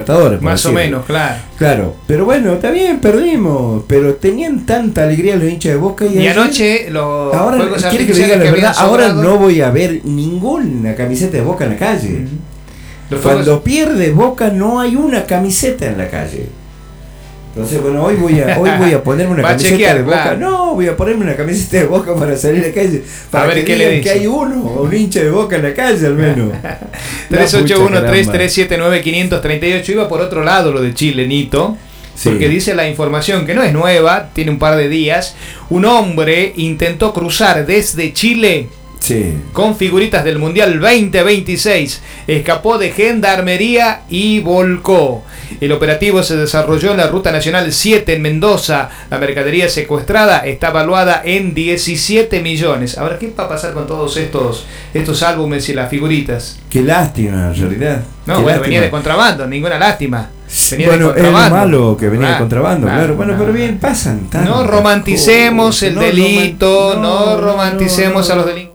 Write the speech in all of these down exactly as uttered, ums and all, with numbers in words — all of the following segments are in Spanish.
Libertadores. Más o menos, claro. Claro, pero bueno, está bien, perdimos, pero tenían tanta alegría los hinchas de Boca. Y, y ayer, anoche los ahora, juegos quiere que le diga la verdad, ahora no voy a ver ninguna camiseta de Boca en la calle. Uh-huh. Cuando fuegos... pierde Boca no hay una camiseta en la calle. Entonces, bueno, hoy voy a hoy voy a ponerme una camiseta chequear, de Boca. claro. No, voy a ponerme una camiseta de Boca para salir a la calle. Para a ver que qué digan le que hay uno, un hincha de Boca en la calle al menos. tres ocho uno, tres tres siete nueve, cinco tres ocho. Iba por otro lado lo de Chile, Nito. Sí. Porque dice la información que no es nueva, tiene un par de días. Un hombre intentó cruzar desde Chile. Sí. Con figuritas del Mundial veinte veintiséis. Escapó de gendarmería y volcó. El operativo se desarrolló en la Ruta Nacional siete en Mendoza. La mercadería secuestrada está valuada en diecisiete millones. Ahora, ¿qué va a pasar con todos estos estos álbumes y las figuritas? Qué lástima, en realidad. No, Qué bueno, lástima. venía de contrabando, ninguna lástima. Venía bueno, de es lo malo que venía claro, de contrabando, claro. claro. Bueno, claro. pero bien, pasan. No romanticemos el no delito, roman- no, no romanticemos no, no, a los delincuentes.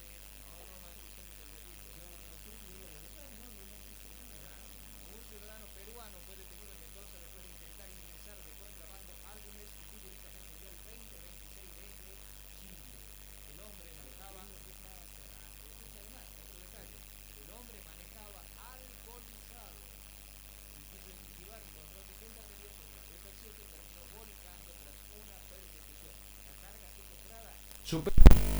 Super.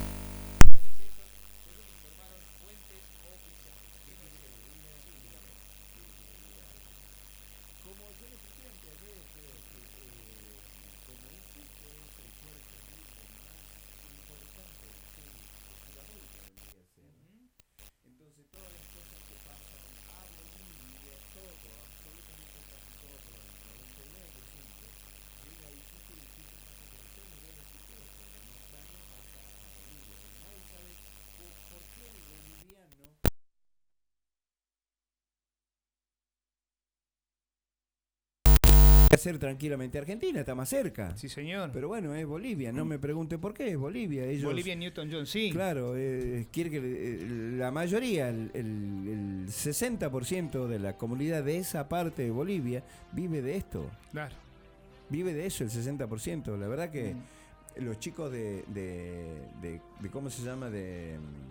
Ser tranquilamente Argentina, está más cerca. Sí, señor. Pero bueno, es Bolivia, no me pregunte por qué, es Bolivia. Ellos, Bolivia Newton-John, sí. Claro, eh, quiere que eh, la mayoría, el, el, el sesenta por ciento de la comunidad de esa parte de Bolivia vive de esto. Claro. Vive de eso el sesenta por ciento. La verdad que mm. los chicos de, de, de, de, ¿cómo se llama? De,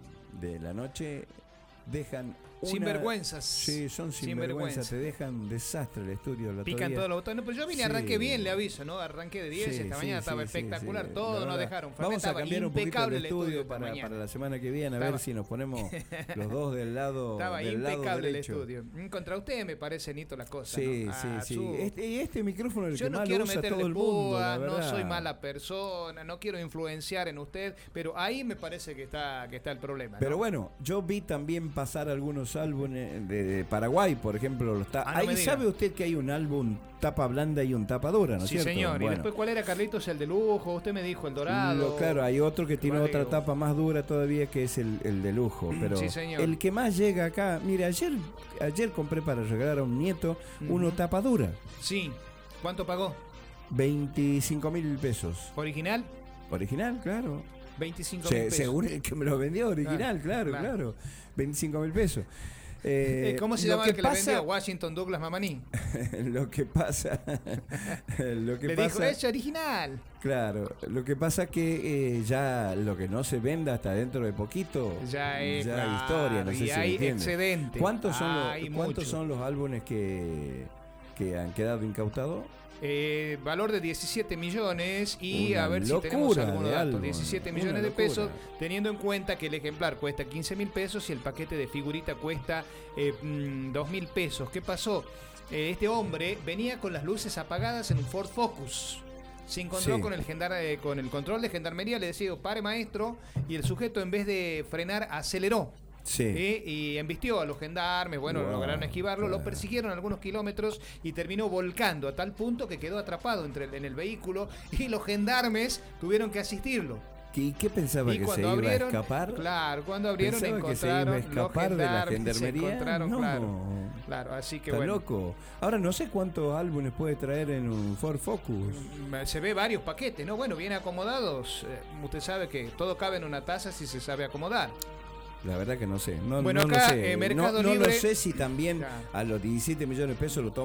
de la noche dejan... Una... Sinvergüenzas. Sí, son sinvergüenzas, te dejan desastre el estudio. El Pican todos los botones. Pues yo vine, sí. arranqué bien, le aviso, ¿no? Arranqué de diez, sí, esta sí, mañana sí, estaba sí, espectacular, sí, todo verdad, nos dejaron. Vamos a cambiar un poquito el estudio, estudio para, para la semana que viene, a estaba, ver si nos ponemos los dos del lado Estaba del impecable lado el derecho. estudio. Contra usted me parece Nito la cosa, sí, ¿no? Sí, ah, sí, su... Este, este micrófono es el yo que no más quiero lo usa meterle todo el mundo, púa, la no verdad. soy mala persona, no quiero influenciar en usted, pero ahí me parece que está que está el problema, ¿no? Pero bueno, yo vi también pasar algunos álbumes de, de Paraguay, por ejemplo, los ta- ah, no ahí sabe usted que hay un álbum tapa blanda y un tapa dura, ¿no es sí, cierto? señor. Bueno. Y después, ¿cuál era, Carlitos? El de lujo, usted me dijo, el dorado. Lo, claro, hay otro que tiene vale, otra tapa más dura todavía, que es el, el de lujo, pero sí, señor. El que más llega acá, mire, ayer ayer compré para regalar a un nieto uh-huh. uno tapa dura. Sí. ¿Cuánto pagó? veinticinco mil pesos. ¿Original? Original, claro. veinticinco Se, mil pesos. Según el que me lo vendió, original, claro, claro. claro. veinticinco mil pesos. Eh, ¿Cómo se llama el que pasa, le vendió? Washington Douglas Mamani. Lo que pasa. lo que le pasa, dijo, es original. Claro, lo que pasa que eh, ya lo que no se venda hasta dentro de poquito. Ya es ya claro, hay historia, no sé y si hay entiende. excedente. ¿Cuántos son, hay los, ¿cuántos son los álbumes que, que han quedado incautados? Eh, valor de diecisiete millones y una a ver si tenemos algunos datos. Álbum, diecisiete millones de pesos, teniendo en cuenta que el ejemplar cuesta quince mil pesos y el paquete de figurita cuesta eh, dos mil pesos. ¿Qué pasó? Eh, este hombre venía con las luces apagadas en un Ford Focus. Se encontró sí. con, el gendar, eh, con el control de gendarmería, le decía, pare maestro, y el sujeto en vez de frenar aceleró. Sí. ¿sí? Y embistió a los gendarmes, bueno, wow, lograron esquivarlo, wow. lo persiguieron algunos kilómetros y terminó volcando a tal punto que quedó atrapado entre el, en el vehículo y los gendarmes tuvieron que asistirlo. ¿Y qué pensaba y que se abrieron, iba a escapar? Claro, cuando abrieron pensaba encontraron que se iba a escapar los de la gendarmes, gendarmería. encontraron, no. claro, claro, así que Está bueno. loco. Ahora no sé cuántos álbumes puede traer en un Ford Focus. Se ve varios paquetes, ¿no? Bueno, bien acomodados. Eh, usted sabe que todo cabe en una taza si se sabe acomodar. La verdad que no sé. No, bueno, no acá, lo sé. Eh, Mercado no, Libre... no lo sé si también a los diecisiete millones de pesos lo